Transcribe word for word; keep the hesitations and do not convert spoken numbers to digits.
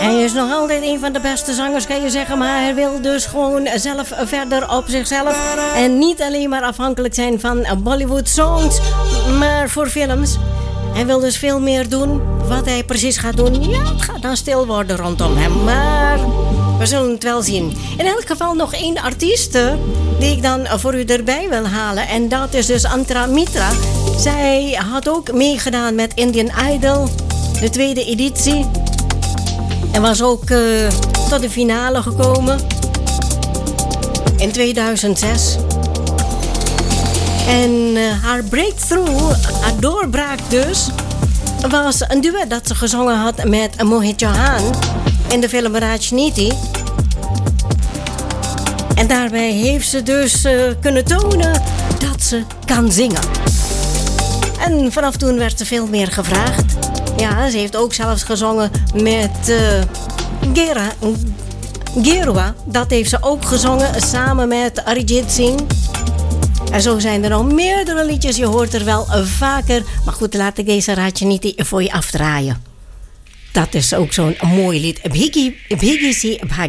Hij is nog altijd een van de beste zangers, kan je zeggen. Maar hij wil dus gewoon zelf verder op zichzelf. En niet alleen maar afhankelijk zijn van Bollywood songs, maar voor films. Hij wil dus veel meer doen. Wat hij precies gaat doen, ja, het gaat dan stil worden rondom hem. Maar we zullen het wel zien. In elk geval nog één artiest die ik dan voor u erbij wil halen. En dat is dus Antra Mitra. Zij had ook meegedaan met Indian Idol, de tweede editie. En was ook uh, tot de finale gekomen in tweeduizend zes. En uh, haar breakthrough, haar doorbraak dus, was een duet dat ze gezongen had met Mohit Chauhan in de film Rajniti. En daarbij heeft ze dus uh, kunnen tonen dat ze kan zingen. En vanaf toen werd ze veel meer gevraagd. Ja, ze heeft ook zelfs gezongen met uh, Gera, Gerua. Dat heeft ze ook gezongen samen met Arijit Singh. En zo zijn er nog meerdere liedjes. Je hoort er wel vaker. Maar goed, laat ik deze Rajniti voor je afdraaien. Dat is ook zo'n mooi lied. Bhigi, Bhigi si Bhagi.